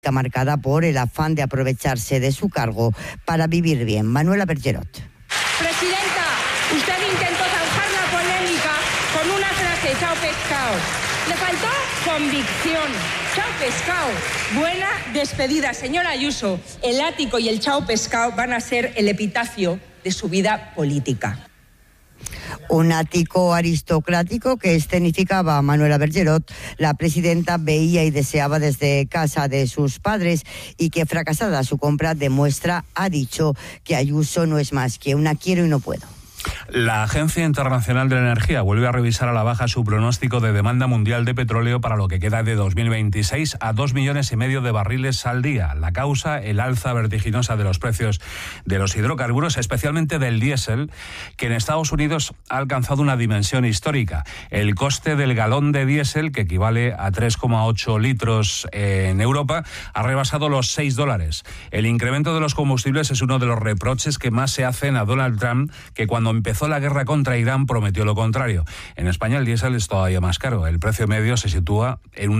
marcada por el afán de aprovecharse de su cargo para vivir bien. Manuela Bergerot. Presidenta, usted intentó zanjar la polémica con una frase, chao pescado. Le faltó convicción. Chao pescado. Buena despedida. Señora Ayuso, el ático y el chao pescado van a ser el epitafio de su vida política. Un ático aristocrático que escenificaba a Manuela Bergerot, la presidenta veía y deseaba desde casa de sus padres, y que, fracasada su compra, demuestra, ha dicho, que Ayuso no es más que una quiero y no puedo. La Agencia Internacional de la Energía vuelve a revisar a la baja su pronóstico de demanda mundial de petróleo para lo que queda de 2026 a 2,5 millones de barriles al día. La causa, el alza vertiginosa de los precios de los hidrocarburos, especialmente del diésel, que en Estados Unidos ha alcanzado una dimensión histórica. El coste del galón de diésel, que equivale a 3,8 litros en Europa, ha rebasado los $6. El incremento de los combustibles es uno de los reproches que más se hacen a Donald Trump, que cuando empezó la guerra contra Irán prometió lo contrario. En España el diésel es todavía más caro. El precio medio se sitúa en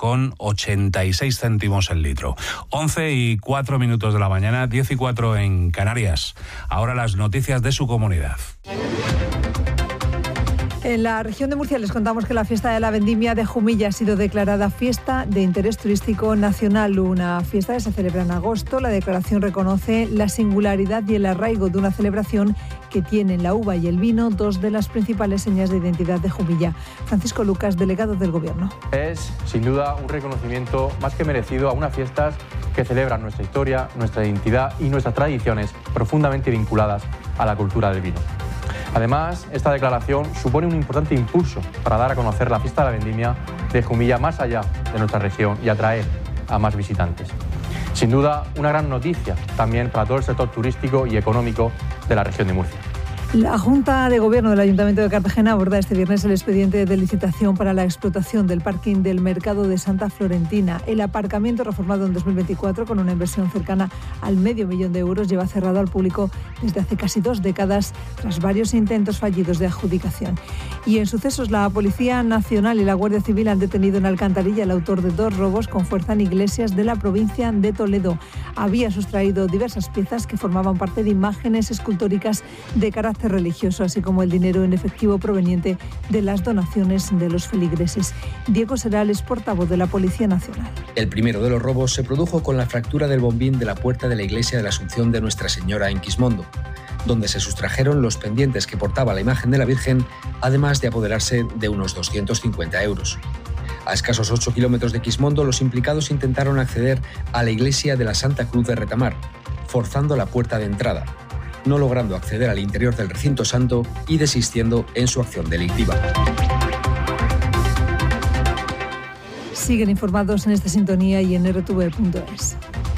€1,86 el litro. 11:04 de la mañana, 10:04 en Canarias. Ahora las noticias de su comunidad. En la región de Murcia les contamos que la fiesta de la vendimia de Jumilla ha sido declarada fiesta de interés turístico nacional, una fiesta que se celebra en agosto. La declaración reconoce la singularidad y el arraigo de una celebración que tienen la uva y el vino, dos de las principales señas de identidad de Jumilla. Francisco Lucas, delegado del Gobierno. Es, sin duda, un reconocimiento más que merecido a unas fiestas que celebran nuestra historia, nuestra identidad y nuestras tradiciones profundamente vinculadas a la cultura del vino. Además, esta declaración supone un importante impulso para dar a conocer la fiesta de la vendimia de Jumilla más allá de nuestra región y atraer a más visitantes. Sin duda, una gran noticia también para todo el sector turístico y económico de la región de Murcia. La Junta de Gobierno del Ayuntamiento de Cartagena aborda este viernes el expediente de licitación para la explotación del parking del Mercado de Santa Florentina. El aparcamiento, reformado en 2024 con una inversión cercana al €500,000, lleva cerrado al público desde hace casi 2 décadas tras varios intentos fallidos de adjudicación. Y en sucesos, la Policía Nacional y la Guardia Civil han detenido en Alcantarilla al autor de 2 robos con fuerza en iglesias de la provincia de Toledo. Había sustraído diversas piezas que formaban parte de imágenes escultóricas de carácter religioso, así como el dinero en efectivo proveniente de las donaciones de los feligreses. Diego Serales, portavoz de la Policía Nacional. El primero de los robos se produjo con la fractura del bombín de la puerta de la iglesia de la Asunción de Nuestra Señora en Quismondo, donde se sustrajeron los pendientes que portaba la imagen de la Virgen, además de apoderarse de unos 250 euros. A escasos 8 kilómetros de Quismondo, los implicados intentaron acceder a la iglesia de la Santa Cruz de Retamar, forzando la puerta de entrada, no logrando acceder al interior del recinto santo y desistiendo en su acción delictiva. Siguen informados en esta sintonía y en rtv.es.